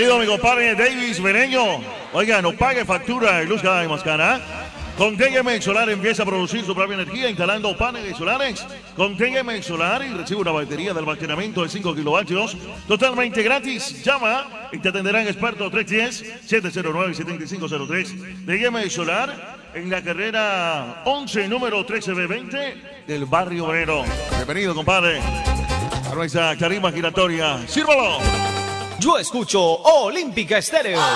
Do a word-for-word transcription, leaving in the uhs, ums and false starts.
Bienvenido, mi compadre Davis Mereño. Oiga, no pague factura y luz cada vez más cara. Con T G M Solar empieza a producir su propia energía instalando paneles solares. Con T G M Solar y recibe una batería de almacenamiento de cinco kilovatios totalmente gratis. Llama y te atenderán expertos tres uno cero, siete cero nueve, siete cinco cero tres. T G M Solar en la carrera once, número trece B veinte del barrio obrero. Bienvenido, compadre, a nuestra tarima giratoria. ¡Sírvalo! Yo escucho Olímpica Estéreo.